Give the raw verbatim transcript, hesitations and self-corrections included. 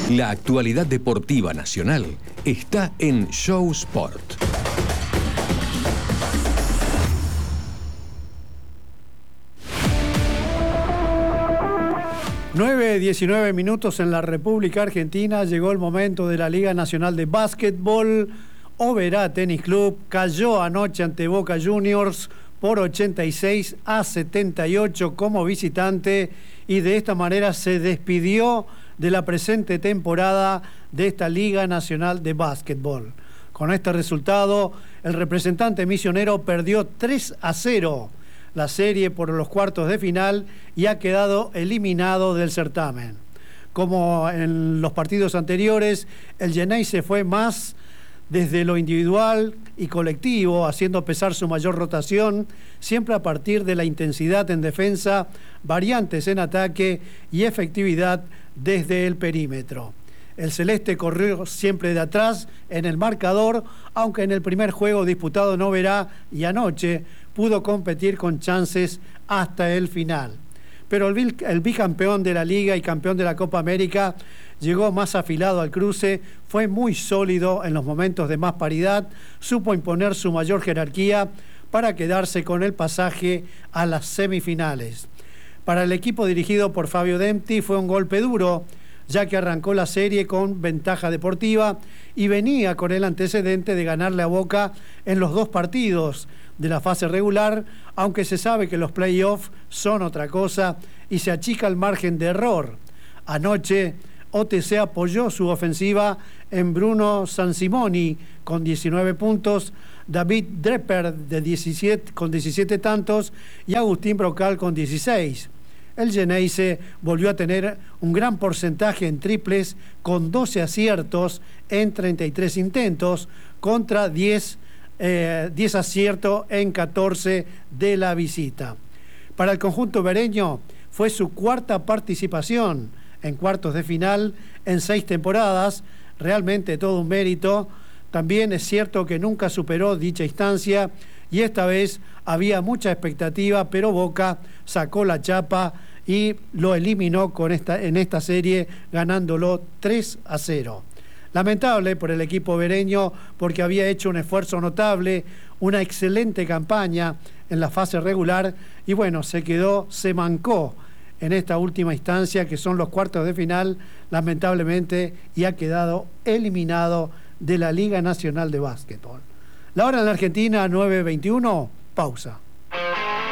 La actualidad deportiva nacional está en Show Sport. nueve diecinueve minutos en la República Argentina. Llegó el momento de la Liga Nacional de Básquetbol. Oberá Tenis Club cayó anoche ante Boca Juniors por ochenta y seis a setenta y ocho como visitante y de esta manera se despidió de la presente temporada de esta Liga Nacional de Básquetbol. Con este resultado, el representante misionero perdió tres a cero la serie por los cuartos de final y ha quedado eliminado del certamen. Como en los partidos anteriores, el Geneise fue más desde lo individual y colectivo, haciendo pesar su mayor rotación, siempre a partir de la intensidad en defensa, variantes en ataque y efectividad desde el perímetro. El celeste corrió siempre de atrás en el marcador, aunque en el primer juego disputado en Oberá y anoche pudo competir con chances hasta el final. Pero el, el bicampeón de la Liga y campeón de la Copa América llegó más afilado al cruce, fue muy sólido en los momentos de más paridad, supo imponer su mayor jerarquía para quedarse con el pasaje a las semifinales. Para el equipo dirigido por Fabio Dempti fue un golpe duro, ya que arrancó la serie con ventaja deportiva y venía con el antecedente de ganarle a Boca en los dos partidos de la fase regular, aunque se sabe que los playoffs son otra cosa y se achica el margen de error. Anoche, O T C apoyó su ofensiva en Bruno Sansimoni con diecinueve puntos, David Draper de diecisiete, con diecisiete tantos y Agustín Brocal con dieciséis. El Geneise volvió a tener un gran porcentaje en triples con doce aciertos en treinta y tres intentos contra diez, eh, diez aciertos en catorce de la visita. Para el conjunto bereño fue su cuarta participación en cuartos de final en seis temporadas, realmente todo un mérito. También es cierto que nunca superó dicha instancia y esta vez había mucha expectativa, pero Boca sacó la chapa y lo eliminó con esta, en esta serie, ganándolo tres a cero. Lamentable por el equipo bereño porque había hecho un esfuerzo notable, una excelente campaña en la fase regular y bueno, se quedó, se mancó en esta última instancia que son los cuartos de final, lamentablemente, y ha quedado eliminado de la Liga Nacional de Básquetbol. La hora en la Argentina, nueve veintiuno, pausa.